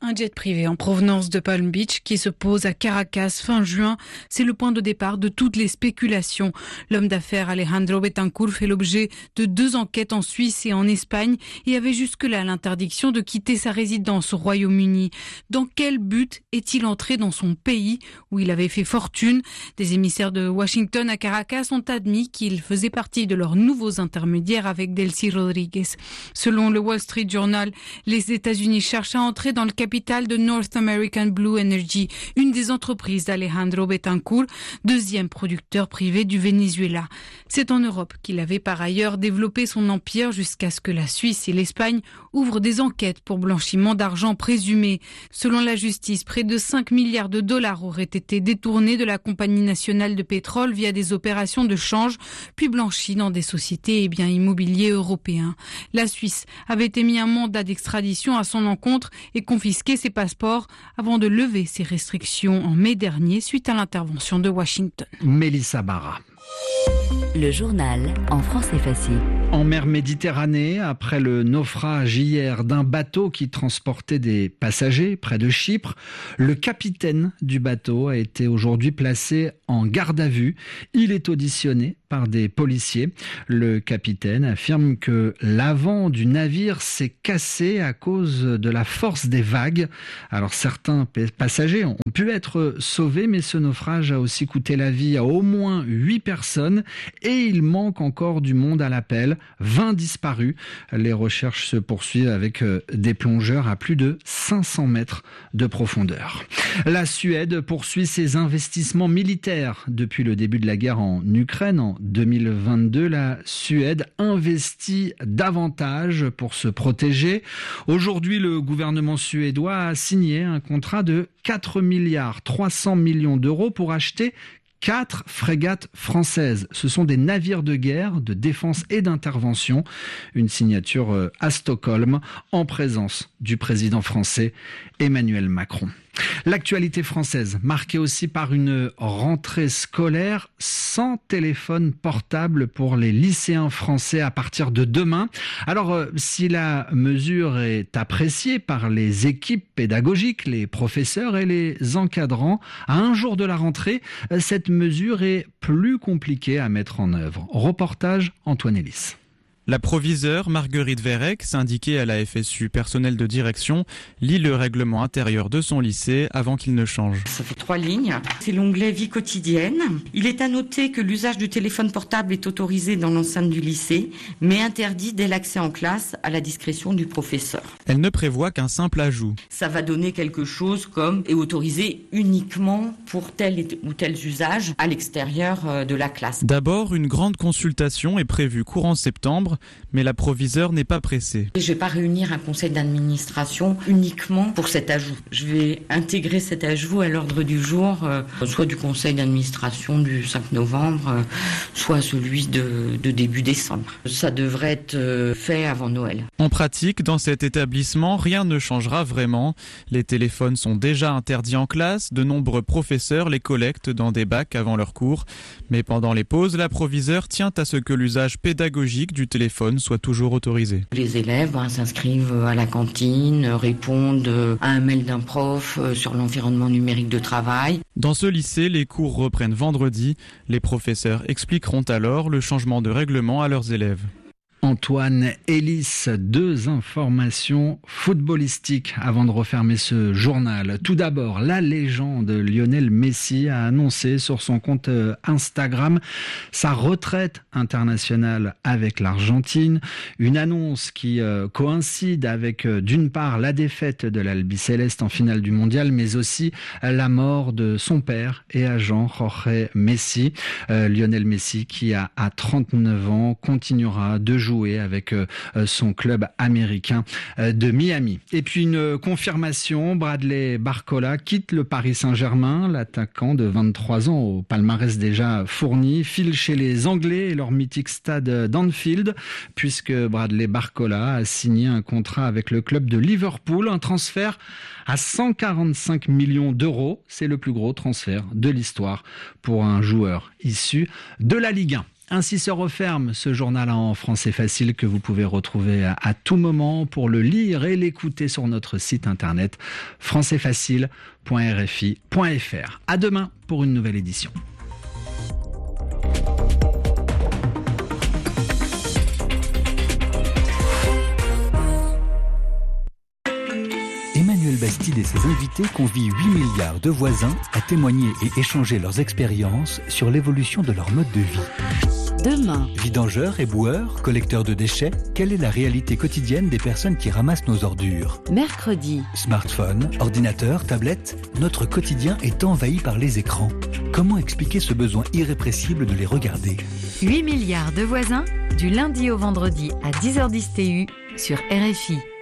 Un jet privé en provenance de Palm Beach qui se pose à Caracas fin juin. C'est le point de départ de toutes les spéculations. L'homme d'affaires Alejandro Betancourt fait l'objet de deux enquêtes en Suisse et en Espagne et avait jusque-là l'interdiction de quitter sa résidence au Royaume-Uni. Dans quel but est-il entré dans son pays où il avait fait fortune? Des émissaires de Washington à Caracas ont admis qu'il faisait partie de leurs nouveaux intermédiaires avec Delcy Rodriguez. Selon le Wall Street Journal, les États-Unis cherchent à entrer dans le capital de North American Blue Energy, une des entreprises d'Alejandro Betancourt, deuxième producteur privé du Venezuela. C'est en Europe qu'il avait par ailleurs développé son empire jusqu'à ce que la Suisse et l'Espagne ouvrent des enquêtes pour blanchiment d'argent présumé. Selon la justice, près de cinq milliards de dollars auraient été détournés de la compagnie nationale de pétrole via des opérations de change, puis blanchis dans des sociétés et biens immobiliers européens. La Suisse avait émis un mandat d'extradition à son encontre et confisqué ses passeports avant de lever ses restrictions en mai dernier suite à l'intervention de Washington. Mélissa Barra. Le journal en français facile. En mer Méditerranée, après le naufrage hier d'un bateau qui transportait des passagers près de Chypre, le capitaine du bateau a été aujourd'hui placé en garde à vue. Il est auditionné par des policiers. Le capitaine affirme que l'avant du navire s'est cassé à cause de la force des vagues. Alors certains passagers ont pu être sauvés, mais ce naufrage a aussi coûté la vie à au moins huit personnes et il manque encore du monde à l'appel. vingt disparus. Les recherches se poursuivent avec des plongeurs à plus de cinq cents mètres de profondeur. La Suède poursuit ses investissements militaires depuis le début de la guerre en Ukraine. En deux mille vingt-deux, la Suède investit davantage pour se protéger. Aujourd'hui, le gouvernement suédois a signé un contrat de quatre milliards trois cents millions d'euros pour acheter quatre frégates françaises. Ce sont des navires de guerre, de défense et d'intervention. Une signature à Stockholm en présence du président français Emmanuel Macron. L'actualité française, marquée aussi par une rentrée scolaire sans téléphone portable pour les lycéens français à partir de demain. Alors, si la mesure est appréciée par les équipes pédagogiques, les professeurs et les encadrants, à un jour de la rentrée, cette mesure est plus compliquée à mettre en œuvre. Reportage Antoine Ellis. La proviseure Marguerite Verrec, syndiquée à la F S U personnel de direction, lit le règlement intérieur de son lycée avant qu'il ne change. Ça fait trois lignes. C'est l'onglet vie quotidienne. Il est à noter que l'usage du téléphone portable est autorisé dans l'enceinte du lycée, mais interdit dès l'accès en classe à la discrétion du professeur. Elle ne prévoit qu'un simple ajout. Ça va donner quelque chose comme est autorisé uniquement pour tel ou tel usage à l'extérieur de la classe. D'abord, une grande consultation est prévue courant septembre. Mais la proviseure n'est pas pressée. Je ne vais pas réunir un conseil d'administration uniquement pour cet ajout. Je vais intégrer cet ajout à l'ordre du jour, euh, soit du conseil d'administration du cinq novembre, euh, soit celui de, de début décembre. Ça devrait être euh, fait avant Noël. En pratique, dans cet établissement, rien ne changera vraiment. Les téléphones sont déjà interdits en classe. De nombreux professeurs les collectent dans des bacs avant leurs cours. Mais pendant les pauses, la proviseure tient à ce que l'usage pédagogique du téléphone soit toujours autorisé. Les élèves ben, s'inscrivent à la cantine, répondent à un mail d'un prof sur l'environnement numérique de travail. Dans ce lycée, les cours reprennent vendredi. Les professeurs expliqueront alors le changement de règlement à leurs élèves. Antoine Ellis, deux informations footballistiques avant de refermer ce journal. Tout d'abord, la légende Lionel Messi a annoncé sur son compte Instagram sa retraite internationale avec l'Argentine. Une annonce qui euh, coïncide avec euh, d'une part la défaite de l'Albi Céleste en finale du mondial, mais aussi la mort de son père et agent Jorge Messi. Euh, Lionel Messi qui a à trente-neuf ans continuera de jouer avec son club américain de Miami. Et puis une confirmation, Bradley Barcola quitte le Paris Saint-Germain. L'attaquant de vingt-trois ans au palmarès déjà fourni file chez les Anglais et leur mythique stade d'Anfield, puisque Bradley Barcola a signé un contrat avec le club de Liverpool, un transfert à cent quarante-cinq millions d'euros. C'est le plus gros transfert de l'histoire pour un joueur issu de la Ligue un. Ainsi se referme ce journal en français facile que vous pouvez retrouver à, à tout moment pour le lire et l'écouter sur notre site internet français facile point r f i point f r. À demain pour une nouvelle édition. Emmanuel Bastide et ses invités convient huit milliards de voisins à témoigner et échanger leurs expériences sur l'évolution de leur mode de vie. Demain. Vidangeurs et boueurs, collecteurs de déchets, quelle est la réalité quotidienne des personnes qui ramassent nos ordures ? Mercredi. Smartphone, ordinateur, tablette, notre quotidien est envahi par les écrans. Comment expliquer ce besoin irrépressible de les regarder ? huit milliards de voisins, du lundi au vendredi à dix heures dix T U sur R F I.